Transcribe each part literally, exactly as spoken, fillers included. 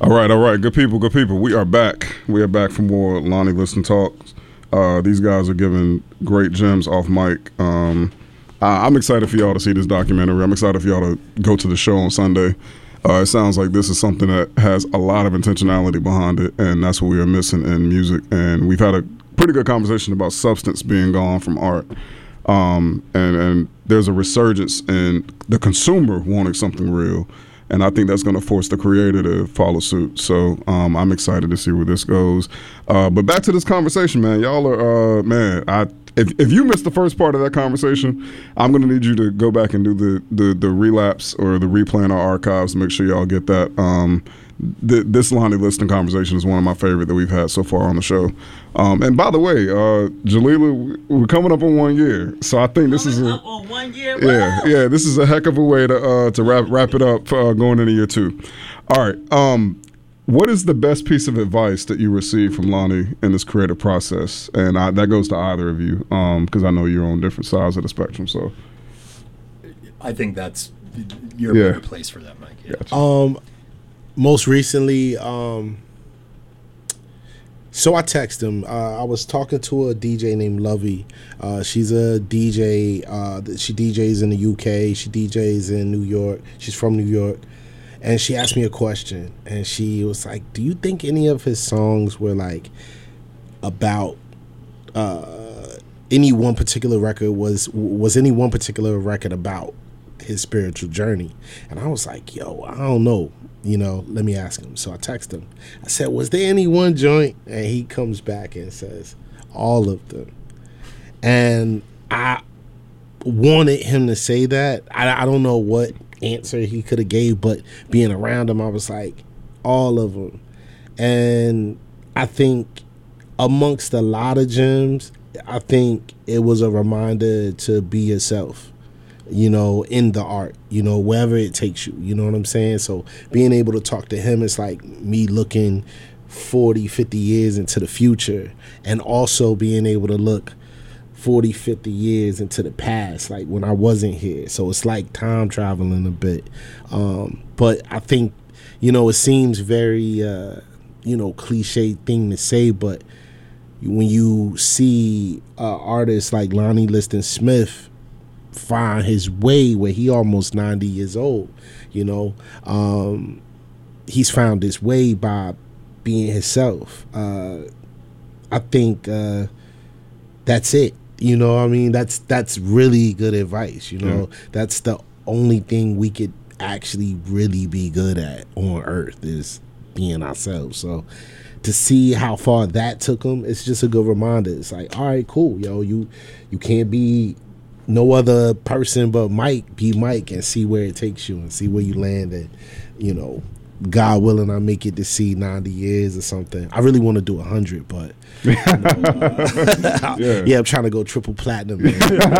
All right, all right. Good people, good people. We are back. We are back for more Lonnie Liston Talks. Uh, these guys are giving great gems off mic. Um, I, I'm excited for y'all to see this documentary. I'm excited for y'all to go to the show on Sunday. Uh, it sounds like this is something that has a lot of intentionality behind it, and that's what we are missing in music. And we've had a pretty good conversation about substance being gone from art. Um, and, and there's a resurgence in the consumer wanting something real. And I think that's going to force the creator to follow suit. So um, I'm excited to see where this goes. Uh, but back to this conversation, man. Y'all are, uh, man, I if if you missed the first part of that conversation, I'm going to need you to go back and do the, the, the relapse or the replay in our archives to make sure y'all get that. Um, th- this Lonnie Liston conversation is one of my favorite that we've had so far on the show. Um, and by the way, uh, Jalila, we're coming up on one year. So I think this coming is a... up on one year? Yeah, Woo! yeah, this is a heck of a way to uh, to wrap wrap it up uh, going into year two. All right, um, what is the best piece of advice that you received from Lonnie in this creative process? And I, that goes to either of you, because um, I know you're on different sides of the spectrum. So, I think that's you're Yeah. a better place for that, Mike. Yeah. Gotcha. Um, most recently, um, so I texted him. Uh, I was talking to a D J named Lovey. Uh, she's a D J. Uh, she D Js in the U K. She D Js in New York. She's from New York. And she asked me a question. And she was like, do you think any of his songs were like about uh, any one particular record was was any one particular record about his spiritual journey? And I was like, yo, I don't know. You know, let me ask him. So I texted him. I said, was there any one joint? And he comes back and says, all of them. And I wanted him to say that. I, I don't know what answer he could have gave, but being around him, I was like, all of them. And I think amongst a lot of gems, I think it was a reminder to be yourself. You know, in the art, you know, wherever it takes you, you know what I'm saying? So being able to talk to him is like me looking forty, fifty years into the future, and also being able to look forty, fifty years into the past, like when I wasn't here. So it's like time traveling a bit. Um, but I think, you know, it seems very, uh, you know, cliche thing to say, but when you see uh, artists like Lonnie Liston Smith find his way where he almost ninety years old, you know, um, he's found his way by being himself. Uh, I think uh, that's it. You know what I mean? That's that's really good advice, you know. Yeah. That's the only thing we could actually really be good at on earth is being ourselves. So to see how far that took him, it's just a good reminder. It's like, all right, cool, yo, you you can't be no other person but Mike. Be Mike and see where it takes you and see where you land. And, you know, God willing, I make it to see ninety years or something. I really want to do one hundred, but you know, uh, yeah. yeah, I'm trying to go triple platinum. Man.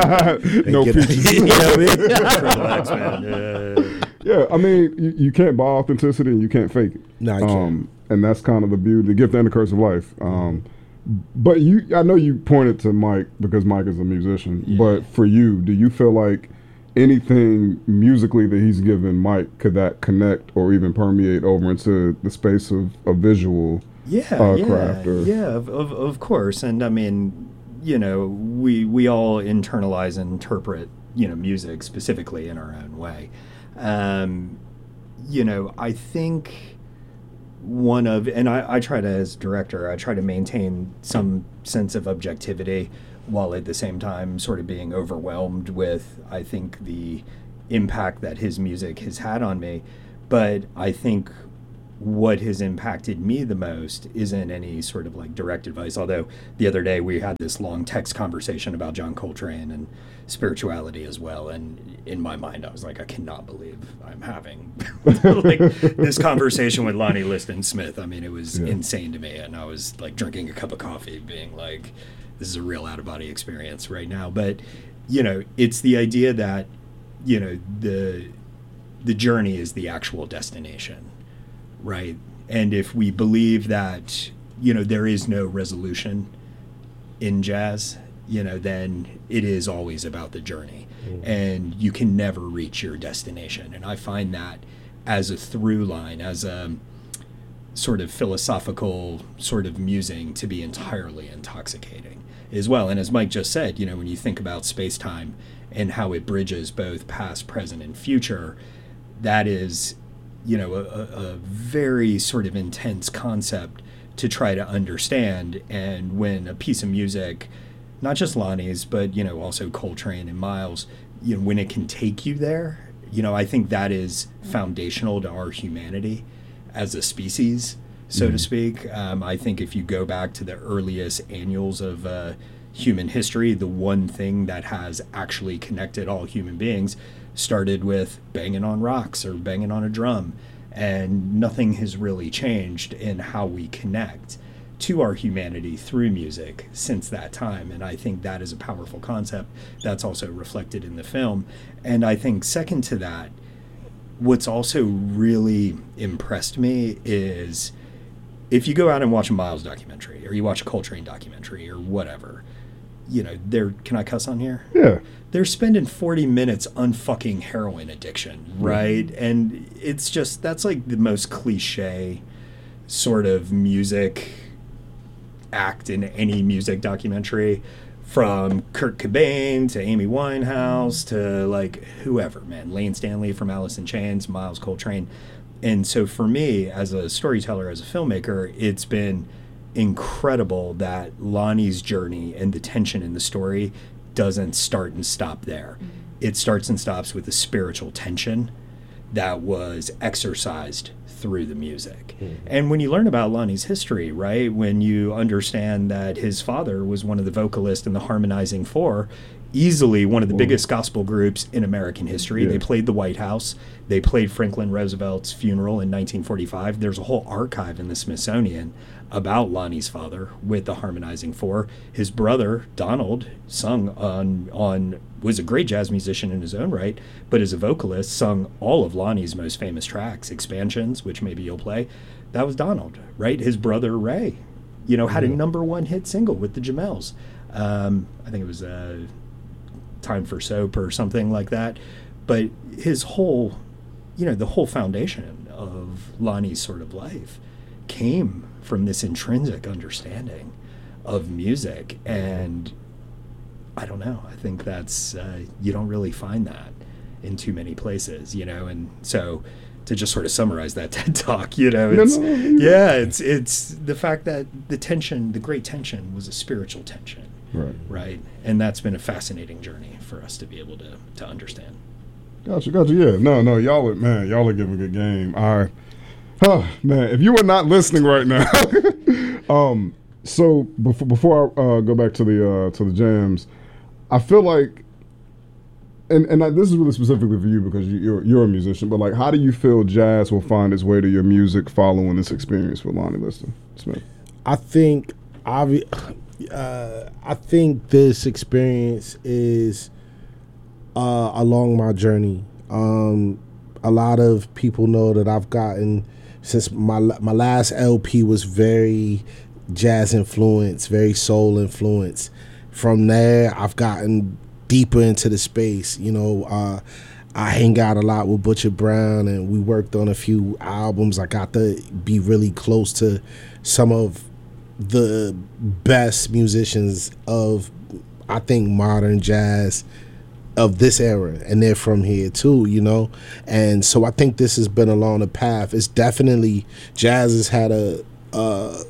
No get, features. You know what I mean? Triple X, man. Yeah. Yeah, I mean, you, you can't buy authenticity and you can't fake it. No, you um, can't. And that's kind of the beauty, the gift and the curse of life. Um, but you, I know you pointed to Mike because Mike is a musician. Yeah. But for you, do you feel like anything musically that he's given Mike, could that connect or even permeate over into the space of a visual yeah, uh, yeah, craft? Or? Yeah, of, of of course. And I mean, you know, we we all internalize and interpret, you know, music specifically in our own way. Um, you know, I think one of, and I, I try to, as director, I try to maintain some sense of objectivity while at the same time sort of being overwhelmed with, I think, the impact that his music has had on me. But I think what has impacted me the most isn't any sort of like direct advice, although the other day we had this long text conversation about John Coltrane and spirituality as well, and in my mind I was like, I cannot believe I'm having like this conversation with Lonnie Liston Smith. I mean, it was yeah. insane to me, and I was like drinking a cup of coffee being like, this is a real out-of-body experience right now. But you know, it's the idea that, you know, the the journey is the actual destination, right? And if we believe that, you know, there is no resolution in jazz, you know, then it is always about the journey. Mm-hmm. And you can never reach your destination. And I find that as a through line, as a sort of philosophical sort of musing to be entirely intoxicating as well. And as Mike just said, you know, when you think about space-time and how it bridges both past, present, and future, that is, you know, a, a very sort of intense concept to try to understand. And when a piece of music, not just Lonnie's, but, you know, also Coltrane and Miles, you know, when it can take you there, you know, I think that is foundational to our humanity as a species, so mm-hmm. to speak. Um, I think if you go back to the earliest annuals of uh, human history, the one thing that has actually connected all human beings started with banging on rocks or banging on a drum. And nothing has really changed in how we connect to our humanity through music since that time. And I think that is a powerful concept that's also reflected in the film. And I think second to that, what's also really impressed me is if you go out and watch a Miles documentary or you watch a Coltrane documentary or whatever, you know, they're, can I cuss on here? Yeah. They're spending forty minutes on fucking heroin addiction, right? Mm-hmm. And it's just, that's like the most cliche sort of music act in any music documentary, from Kurt Cobain to Amy Winehouse to like whoever, man, Lane Stanley from Alice in Chains, Miles Coltrane. And so for me, as a storyteller, as a filmmaker, it's been incredible that Lonnie's journey and the tension in the story doesn't start and stop there. Mm-hmm. It starts and stops with the spiritual tension that was exercised through the music. Mm-hmm. And when you learn about Lonnie's history, right, when you understand that his father was one of the vocalists in the Harmonizing Four, easily one of the Ooh. biggest gospel groups in American history. Yeah. They played the White House. They played Franklin Roosevelt's funeral in nineteen forty-five. There's a whole archive in the Smithsonian about Lonnie's father with the Harmonizing Four. His brother, Donald, sung on, on was a great jazz musician in his own right, but as a vocalist, sung all of Lonnie's most famous tracks, Expansions, which maybe you'll play. That was Donald, right? His brother, Ray, you know, had mm-hmm. a number one hit single with the Jamels. Um, I think it was uh, Time for Soap or something like that. But his whole, you know, the whole foundation of Lonnie's sort of life came from this intrinsic understanding of music. And I don't know, I think that's, uh, you don't really find that in too many places, you know. And so to just sort of summarize that TED Talk, you know, it's, no, no, no. yeah, it's, it's the fact that the tension, the great tension was a spiritual tension. Right. Right. And that's been a fascinating journey for us to be able to, to understand. Gotcha, gotcha. Yeah. No, no, y'all are, man, y'all are giving a good game. All right. Oh, man, if you are not listening right now, um, so before before I uh, go back to the uh, to the jams, I feel like, and and I, this is really specifically for you because you, you're you're a musician, but like, how do you feel jazz will find its way to your music following this experience with Lonnie Liston Smith? I think, obvi- uh, I think this experience is uh, along my journey. Um, a lot of people know that I've gotten, since my my last L P was very jazz influenced, very soul influenced. From there, I've gotten deeper into the space. You know, uh, I hang out a lot with Butcher Brown, and we worked on a few albums. I got to be really close to some of the best musicians of, I think, modern jazz of this era, and they're from here too, you know. And so I think this has been along the path. It's definitely, jazz has had a a,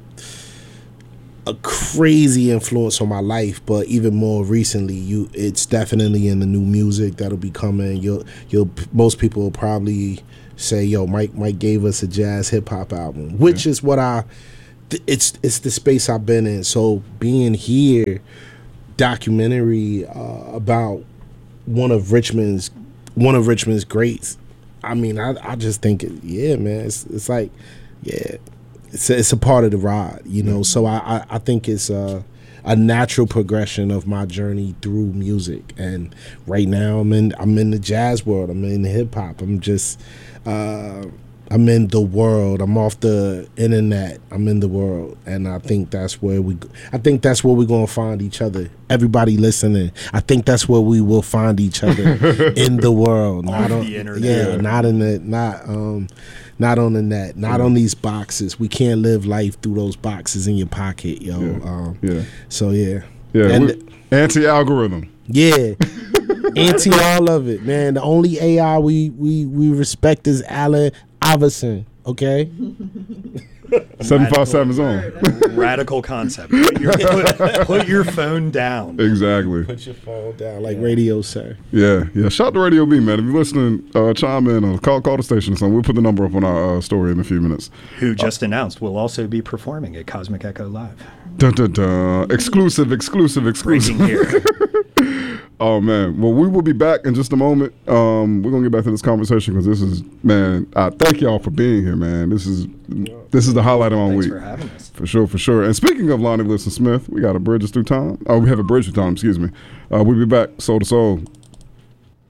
a crazy influence on my life, but even more recently, you it's definitely in the new music that'll be coming. You'll you'll most people will probably say, "Yo, Mike Mike gave us a jazz hip hop album," which yeah. is what I. It's it's the space I've been in. So being here, documentary uh, about one of Richmond's one of Richmond's greats. I mean, I I just think, it, yeah, man, it's it's like, yeah, it's a, it's a part of the ride, you know. Mm-hmm. So I, I I think it's a a natural progression of my journey through music. And right now I'm in I'm in the jazz world. I'm in hip hop. I'm just uh, I'm in the world. I'm off the internet. I'm in the world, and I think that's where we. I think that's where we're gonna find each other. Everybody listening, I think that's where we will find each other in the world, off not on the internet. Yeah, not in the not um, not on the net, not yeah. on these boxes. We can't live life through those boxes in your pocket, yo. Yeah. Um, yeah. So yeah. Yeah. And, anti-algorithm. Yeah. Anti all of it, man. The only A I we we we respect is Allen Iverson. Okay. Seven five seven's on. Radical concept. Put your, put, put your phone down. Exactly. Put your phone down, like Radio Sir. Yeah, yeah. Shout out to Radio B, man. If you're listening, uh, chime in or call call the station or something. We'll put the number up on our uh, story in a few minutes. Who just uh, announced will also be performing at Cosmic Echo Live. Dun, dun, dun. Exclusive, exclusive, exclusive. Breaking here. Oh man, well we will be back in just a moment. Um, we're gonna get back to this conversation because this is, man. Uh, thank y'all for being here, man. This is this is the highlight of my Thanks week. for having us. For sure, for sure. And speaking of Lonnie Liston Smith, we got a Bridges Through Time. Oh, we have a Bridge Through Time. Excuse me. Uh, we'll be back soul to soul.